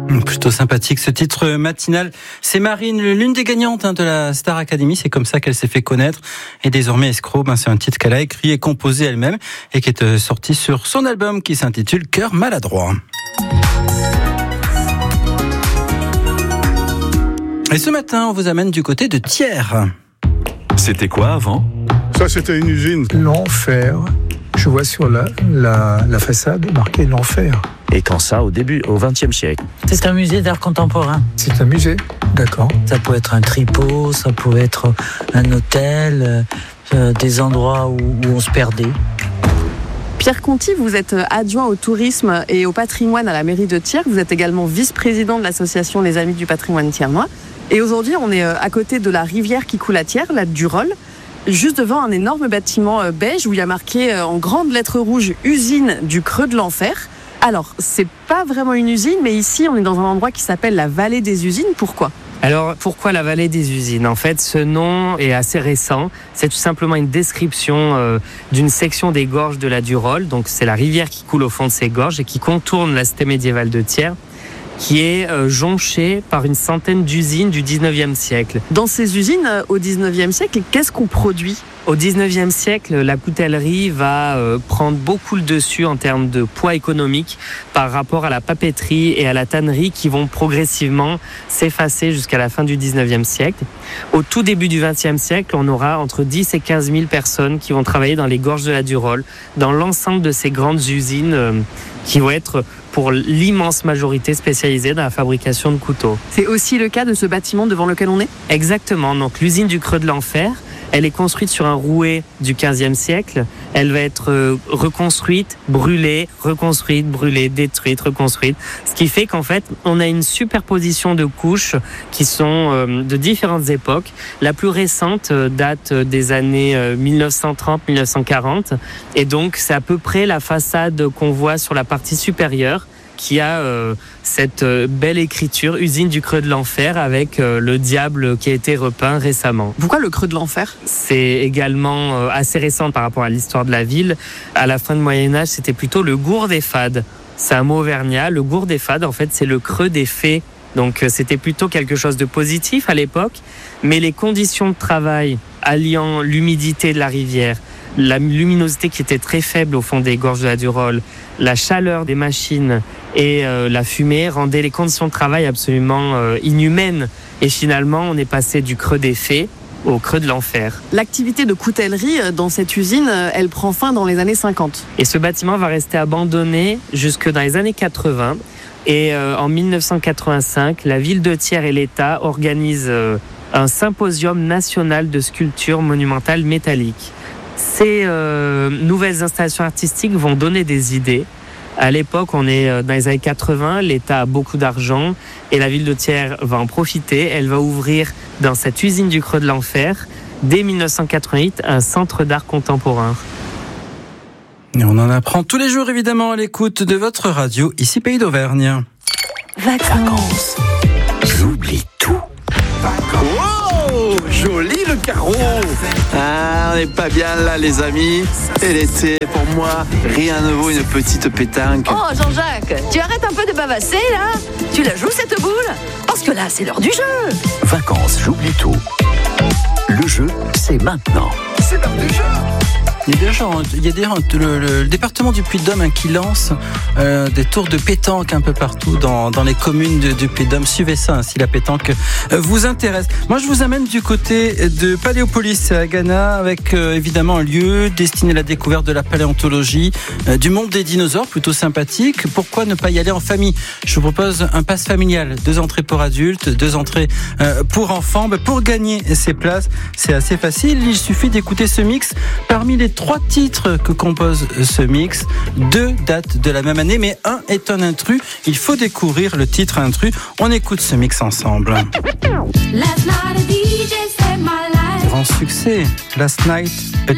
Plutôt sympathique ce titre matinal. C'est Marine, l'une des gagnantes de la Star Academy. C'est comme ça qu'elle s'est fait connaître. Et désormais, Escroc, c'est un titre qu'elle a écrit et composé elle-même et qui est sorti sur son album qui s'intitule Cœur maladroit. Et ce matin, on vous amène du côté de Thiers. C'était quoi avant ? Ça, c'était une usine. L'enfer. Je vois sur la façade marqué l'enfer. Et quand ça, au début, au XXe siècle ? C'est un musée d'art contemporain. C'est un musée, d'accord. Ça peut être un tripot, ça peut être un hôtel, des endroits où on se perdait. Pierre Conti, vous êtes adjoint au tourisme et au patrimoine à la mairie de Thiers. Vous êtes également vice-président de l'association Les Amis du patrimoine thiernois. Et aujourd'hui, on est à côté de la rivière qui coule à Thiers, la Durolle, juste devant un énorme bâtiment beige où il y a marqué en grandes lettres rouges « Usine du Creux de l'Enfer ». Alors, c'est pas vraiment une usine, mais ici, on est dans un endroit qui s'appelle la Vallée des Usines. Pourquoi ? Alors, pourquoi la Vallée des Usines ? En fait, ce nom est assez récent. C'est tout simplement une description d'une section des gorges de la Durolle. Donc, c'est la rivière qui coule au fond de ces gorges et qui contourne la cité médiévale de Thiers, qui est jonchée par une centaine d'usines du 19e siècle. Dans ces usines, au 19e siècle, qu'est-ce qu'on produit ? Au 19e siècle, la coutellerie va prendre beaucoup le dessus en termes de poids économique par rapport à la papeterie et à la tannerie qui vont progressivement s'effacer jusqu'à la fin du 19e siècle. Au tout début du 20e siècle, on aura entre 10 et 15 000 personnes qui vont travailler dans les gorges de la Durolle, dans l'ensemble de ces grandes usines qui vont être pour l'immense majorité spécialisée dans la fabrication de couteaux. C'est aussi le cas de ce bâtiment devant lequel on est ? Exactement. Donc l'usine du Creux de l'Enfer, elle est construite sur un rouet du 15e siècle. Elle va être reconstruite, brûlée, reconstruite, brûlée, détruite, reconstruite. Ce qui fait qu'en fait, on a une superposition de couches qui sont de différentes époques. La plus récente date des années 1930-1940. Et donc, c'est à peu près la façade qu'on voit sur la partie supérieure qui a cette belle écriture, usine du Creux de l'Enfer, avec le diable qui a été repeint récemment. Pourquoi le Creux de l'Enfer ? C'est également assez récent par rapport à l'histoire de la ville. À la fin du Moyen-Âge, c'était plutôt le Gour des Fades. C'est un mot auvergnat. Le Gour des Fades, en fait, c'est le creux des fées. Donc c'était plutôt quelque chose de positif à l'époque. Mais les conditions de travail alliant l'humidité de la rivière, la luminosité qui était très faible au fond des gorges de la Durolle, la chaleur des machines et la fumée rendaient les conditions de travail absolument inhumaines. Et finalement, on est passé du Creux des Fées au Creux de l'Enfer. L'activité de coutellerie dans cette usine, elle prend fin dans les années 50. Et ce bâtiment va rester abandonné jusque dans les années 80. Et en 1985, la ville de Thiers et l'État organisent un symposium national de sculpture monumentale métallique. Ces nouvelles installations artistiques vont donner des idées. À l'époque, on est dans les années 80, l'État a beaucoup d'argent et la ville de Thiers va en profiter. Elle va ouvrir dans cette usine du Creux de l'Enfer, dès 1988, un centre d'art contemporain. Et on en apprend tous les jours, évidemment, à l'écoute de votre radio, ici Pays d'Auvergne. Vacances. J'oublie tout. Wow, joli le carreau. Ah, on n'est pas bien là, les amis. Et l'été, pour moi, rien ne vaut une petite pétanque. Oh, Jean-Jacques, tu arrêtes un peu de bavasser, là ? Tu la joues, cette boule ? Parce que là, c'est l'heure du jeu. Vacances, j'oublie tout. Le jeu, c'est maintenant. C'est l'heure du jeu. Il y a le département du Puy-de-Dôme qui lance des tours de pétanque un peu partout dans les communes du Puy-de-Dôme. Suivez ça si la pétanque vous intéresse. Moi, je vous amène du côté de Paléopolis à Ghana avec évidemment un lieu destiné à la découverte de la paléontologie, du monde des dinosaures, plutôt sympathique. Pourquoi ne pas y aller en famille ? Je vous propose un pass familial, 2 entrées pour adultes, 2 entrées pour enfants. Pour gagner ces places, c'est assez facile. Il suffit d'écouter ce mix parmi les 3 titres que compose ce mix, 2 datent de la même année, mais un est un intrus. Il faut découvrir le titre intrus. On écoute ce mix ensemble. Grand succès, Last Night a